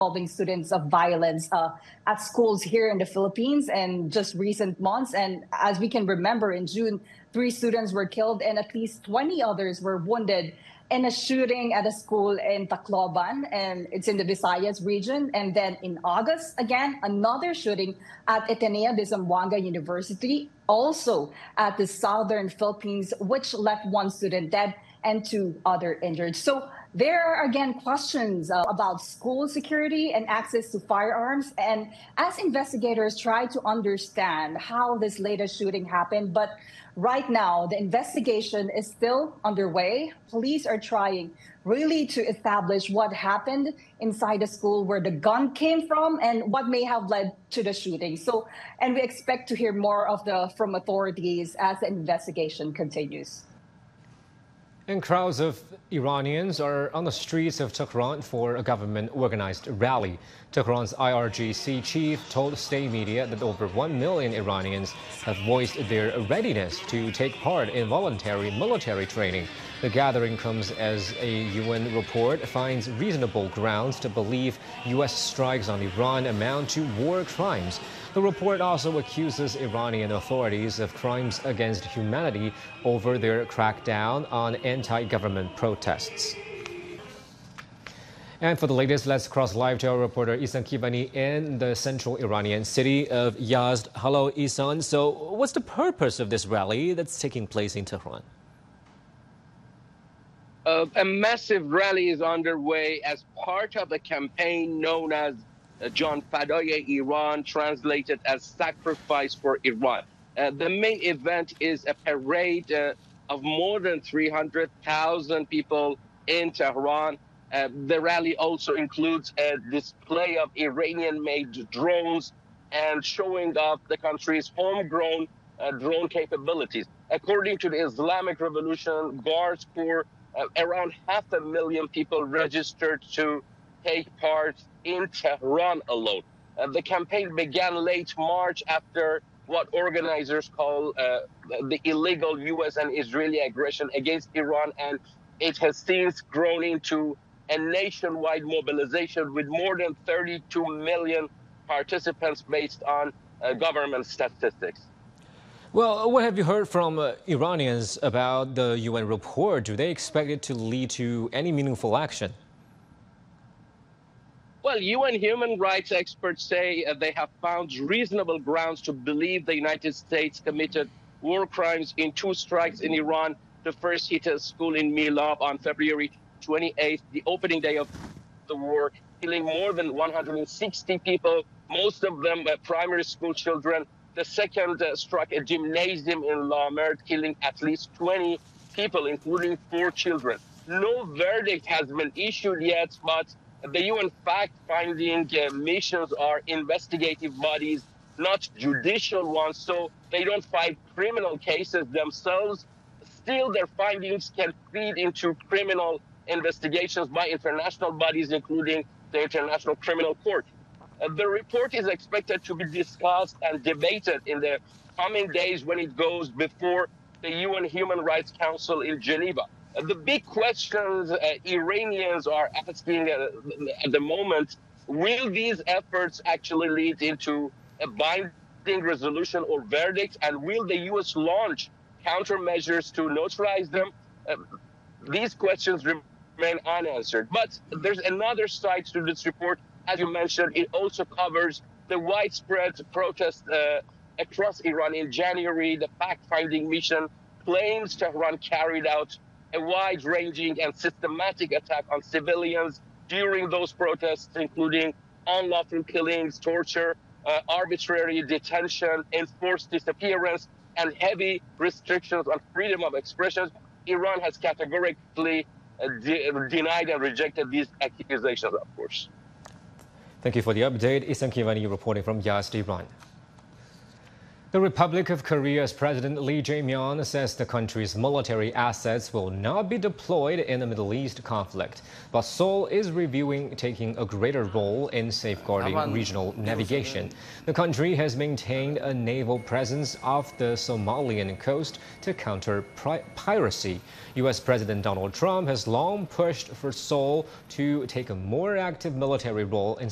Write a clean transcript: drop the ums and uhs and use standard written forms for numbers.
involving students of violence at schools here in the Philippines in just recent months. And as we can remember, in June, 3 students were killed and at least 20 others were wounded in a shooting at a school in Tacloban, and it's in the Visayas region. And then in August, again, another shooting at Ateneo de Zamboanga University, also at the southern Philippines, which left 1 student dead and 2 other injured. So there are, again, questions about school security and access to firearms. And as investigators try to understand how this latest shooting happened, but right now, the investigation is still underway. Police are trying really to establish what happened inside the school, where the gun came from, and what may have led to the shooting. So, and we expect to hear more from authorities as the investigation continues. And crowds of Iranians are on the streets of Tehran for a government-organized rally. Tehran's IRGC chief told state media that over 1 million Iranians have voiced their readiness to take part in voluntary military training. The gathering comes as a UN report finds reasonable grounds to believe U.S. strikes on Iran amount to war crimes. The report also accuses Iranian authorities of crimes against humanity over their crackdown on anti-government protests. And for the latest, let's cross live to our reporter Isan Kivani in the central Iranian city of Yazd. Hello, Isan. So what's the purpose of this rally that's taking place in Tehran? A massive rally is underway as part of a campaign known as Jan Fadaye Iran, translated as Sacrifice for Iran. The main event is a parade of more than 300,000 people in Tehran. The rally also includes a display of Iranian-made drones and showing off the country's homegrown drone capabilities. According to the Islamic Revolution Guards Corps, around 500,000 people registered to take part in Tehran alone. The campaign began late March after what organizers call the illegal U.S. and Israeli aggression against Iran, and it has since grown into a nationwide mobilization with more than 32 million participants based on government statistics. Well, what have you heard from Iranians about the UN report? Do they expect it to lead to any meaningful action? Well, UN human rights experts say they have found reasonable grounds to believe the United States committed war crimes in 2 strikes in Iran. The first hit a school in Milab on February 28th, the opening day of the war, killing more than 160 people, most of them primary school children. The second struck a gymnasium in La Merde, killing at least 20 people, including 4 children. No verdict has been issued yet, but the UN fact-finding missions are investigative bodies, not judicial ones, so they don't fight criminal cases themselves. Still, their findings can feed into criminal investigations by international bodies, including the International Criminal Court. The report is expected to be discussed and debated in the coming days when it goes before the UN Human Rights Council in Geneva. The big questions Iranians are asking at the moment, will these efforts actually lead into a binding resolution or verdict, and will the U.S. launch countermeasures to neutralize them? These questions remain unanswered. But there's another side to this report. As you mentioned, it also covers the widespread protest across Iran in January. The fact-finding mission claims Tehran carried out a wide-ranging and systematic attack on civilians during those protests, including unlawful killings, torture, arbitrary detention, enforced disappearance, and heavy restrictions on freedom of expression. Iran has categorically denied and rejected these accusations, of course. Thank you for the update. Isan Kivani reporting from Yazd, Iran. The Republic of Korea's President Lee Jae-myung says the country's military assets will not be deployed in the Middle East conflict, but Seoul is reviewing taking a greater role in safeguarding regional navigation. The country has maintained a naval presence off the Somalian coast to counter piracy. U.S. President Donald Trump has long pushed for Seoul to take a more active military role in